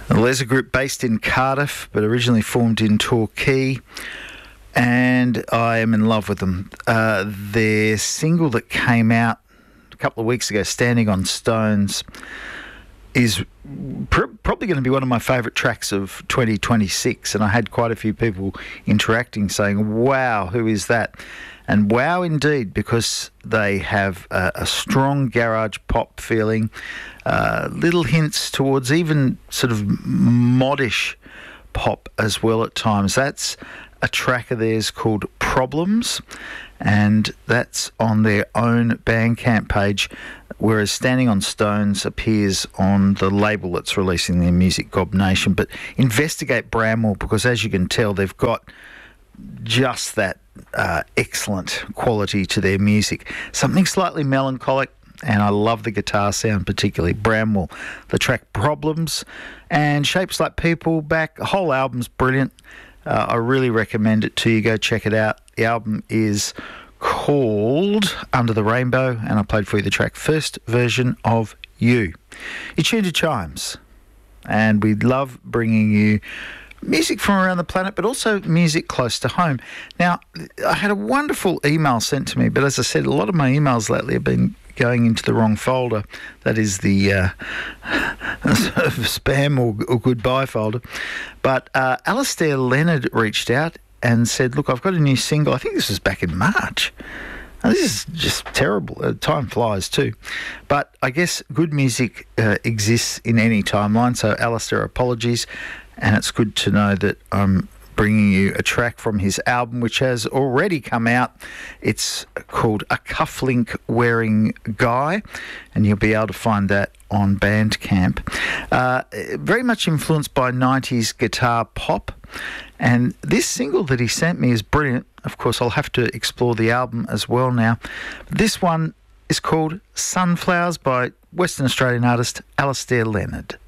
Well, there's a group based in Cardiff, but originally formed in Torquay, and I am in love with them. Their single that came out a couple of weeks ago, Standing on Stones, is probably going to be one of my favourite tracks of 2026, and I had quite a few people interacting saying, wow, who is that? And wow indeed, because they have a strong garage pop feeling, little hints towards even sort of modish pop as well at times. That's a track of theirs called Problems, and that's on their own Bandcamp page, whereas Standing on Stones appears on the label that's releasing their music, Gob Nation. But investigate Bramwell, because as you can tell, they've got just that excellent quality to their music. Something slightly melancholic, and I love the guitar sound, particularly. Bramwell, the track Problems, and Shapes Like People back. The whole album's brilliant. I really recommend it to you. Go check it out. The album is called Under the Rainbow, and I played for you the track First Version of You. You're tuned to Chimes, and we love bringing you music from around the planet, but also music close to home. Now, I had a wonderful email sent to me, but as I said, a lot of my emails lately have been going into the wrong folder. That is the spam or goodbye folder. But Alastair Leonard reached out and said, look, I've got a new single. I think this was back in March. Now, this is just terrible. Time flies too. But I guess good music exists in any timeline. So, Alastair, apologies. And it's good to know that I'm bringing you a track from his album, which has already come out. It's called A Cufflink Wearing Guy, and you'll be able to find that on Bandcamp. Very much influenced by 90s guitar pop, and this single that he sent me is brilliant. Of course, I'll have to explore the album as well now. This one is called Sunflowers by Western Australian artist Alastair Leonard.